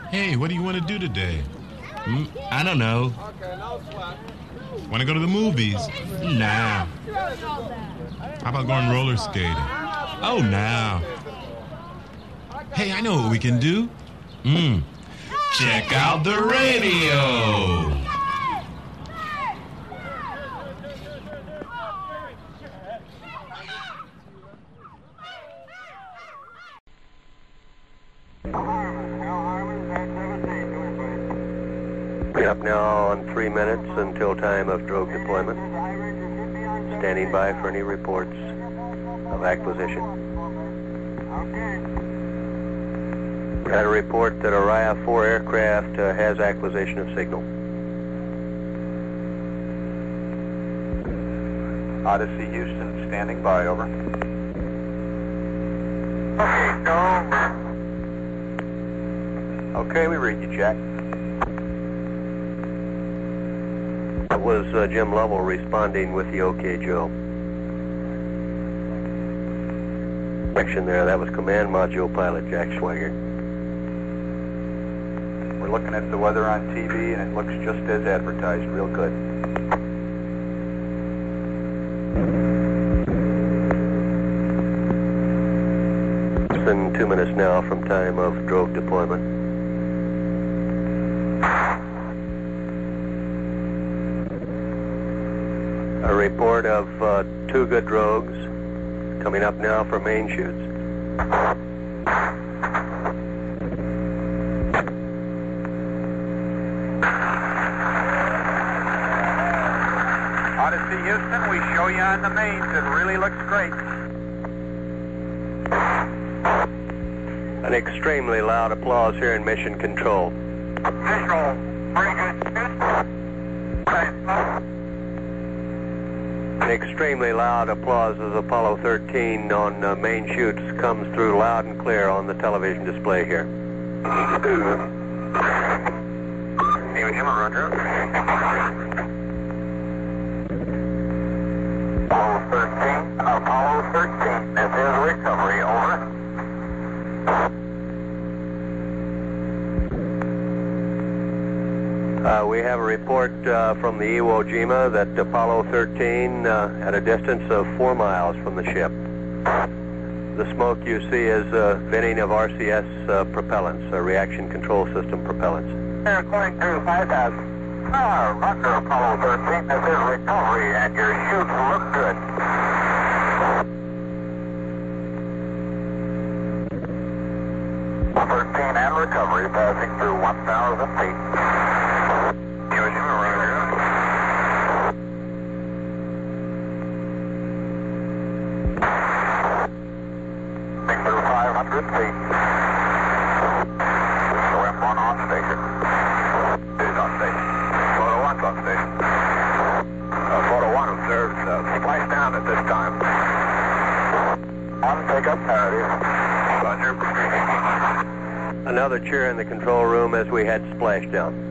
Hey, what do you want to do today? I don't know. Want to go to the movies? Nah. How about going roller skating? Oh, nah. Hey, I know what we can do. Check out the radio. Up now on 3 minutes until time of drogue deployment. Standing by for any reports of acquisition. Got a report that Orion 4 aircraft has acquisition of signal. Odyssey Houston standing by, over. Okay, we read you, Jack. That was Jim Lovell responding with the OK Joe. Section there, that was Command Module Pilot Jack Swigert. We're looking at the weather on TV and it looks just as advertised, real good. It's been 2 minutes now from time of drogue deployment. A report of 2 good drogues coming up now for main shoots. Odyssey Houston, we show you on the mains. It really looks great. An extremely loud applause here in Mission Control. Visual, very good. An extremely loud applause as Apollo 13 on main shoots comes through loud and clear on the television display here. Roger. Apollo 13, this is recovery, over. We have a report from the Iwo Jima that Apollo 13 at a distance of 4 miles from the ship. The smoke you see is venting of RCS propellants, reaction control system propellants. They're going through 5,000. Roger, Apollo 13, this is recovery, and your chutes look good. 13 and recovery, passing through 1,000 feet. Through 500 feet. So M1 on station. Is on station. Photo 1's on station. Photo 1 observes splash down at this time. On pickup parity. Roger. Another cheer in the control room as we had splashdown.